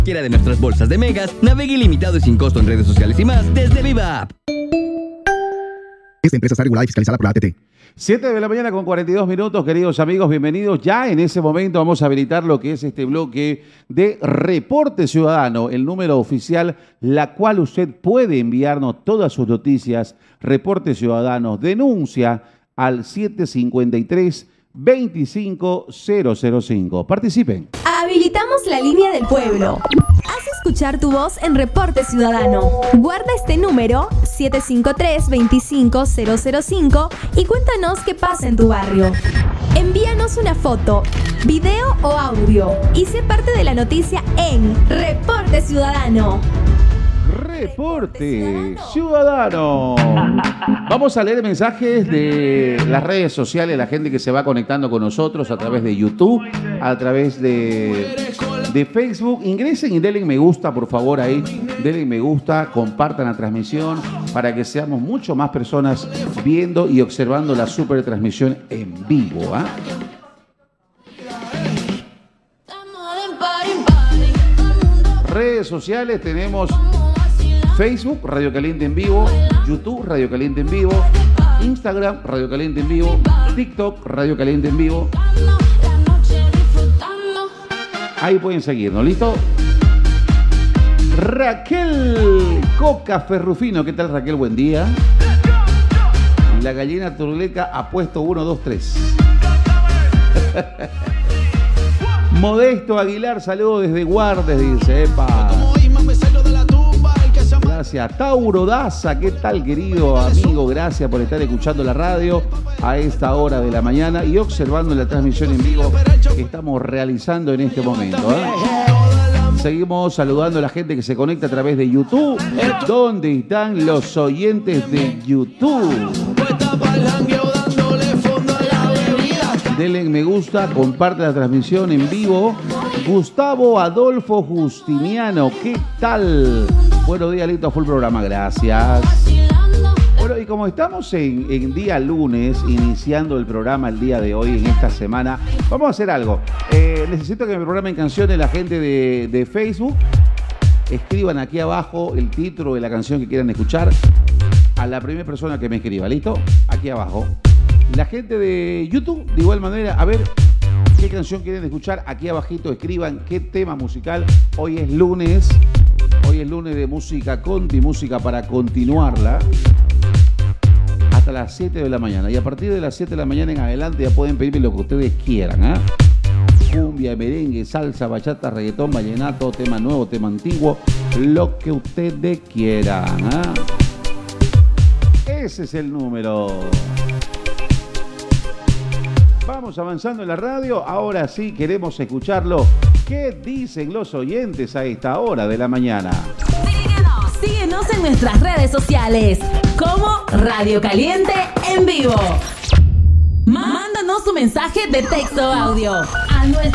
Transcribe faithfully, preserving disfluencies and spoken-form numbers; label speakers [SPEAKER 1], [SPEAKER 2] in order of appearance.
[SPEAKER 1] Cualquiera de nuestras bolsas de megas, navegue ilimitado y sin costo en redes sociales y más desde Viva App.
[SPEAKER 2] Esta empresa está regulada y fiscalizada por la A T T.
[SPEAKER 3] siete de la mañana con cuarenta y dos minutos, queridos amigos, bienvenidos. Ya en ese momento vamos a habilitar lo que es este bloque de Reporte Ciudadano, el número oficial, la cual usted puede enviarnos todas sus noticias. Reporte Ciudadano, denuncia al siete cinco tres, veinticinco cero cero cinco. Participen.
[SPEAKER 4] Habilitamos la línea del pueblo. Haz escuchar tu voz en Reporte Ciudadano. Guarda este número siete cinco tres, veinticinco cero cero cinco y cuéntanos qué pasa en tu barrio. Envíanos una foto, video o audio y sé parte de la noticia en Reporte Ciudadano.
[SPEAKER 3] Reporte Ciudadano. Vamos a leer mensajes de las redes sociales, la gente que se va conectando con nosotros a través de YouTube, a través de, de Facebook. Ingresen y denle me gusta, por favor, ahí. Denle me gusta, compartan la transmisión para que seamos mucho más personas viendo y observando la super transmisión en vivo, ¿ah? Redes sociales tenemos Facebook, Radio Caliente en Vivo, YouTube, Radio Caliente en Vivo, Instagram, Radio Caliente en Vivo, TikTok, Radio Caliente en Vivo. Ahí pueden seguirnos, ¿listo? Raquel Coca Ferrufino, ¿qué tal, Raquel? Buen día. La gallina turuleca ha puesto uno, dos, tres. Modesto Aguilar, saludos desde Guardes, dice, epa. Gracias. Tauro Daza, ¿qué tal, querido amigo? Gracias por estar escuchando la radio a esta hora de la mañana y observando la transmisión en vivo que estamos realizando en este momento, ¿eh? Seguimos saludando a la gente que se conecta a través de YouTube. ¿Dónde están los oyentes de YouTube? Denle me gusta, comparte la transmisión en vivo. Gustavo Adolfo Justiniano, ¿qué tal? Buenos días, listo, full programa, gracias. Bueno, y como estamos en, en día lunes, iniciando el programa el día de hoy, en esta semana, vamos a hacer algo. Eh, necesito que me programen canciones la gente de, de Facebook. Escriban aquí abajo el título de la canción que quieran escuchar a la primera persona que me escriba, ¿listo? Aquí abajo. La gente de YouTube, de igual manera, a ver qué canción quieren escuchar. Aquí abajito escriban qué tema musical. Hoy es lunes. Hoy es lunes de música conti, música para continuarla hasta las siete de la mañana. Y a partir de las siete de la mañana en adelante ya pueden pedirme lo que ustedes quieran, ¿eh? Cumbia, merengue, salsa, bachata, reggaetón, vallenato, tema nuevo, tema antiguo, lo que ustedes quieran, ¿eh? Ese es el número. Vamos avanzando en la radio. Ahora sí queremos escucharlo. ¿Qué dicen los oyentes a esta hora de la mañana?
[SPEAKER 4] Síguenos, síguenos en nuestras redes sociales como Radio Caliente en Vivo. Mándanos tu mensaje de texto o audio a nuestro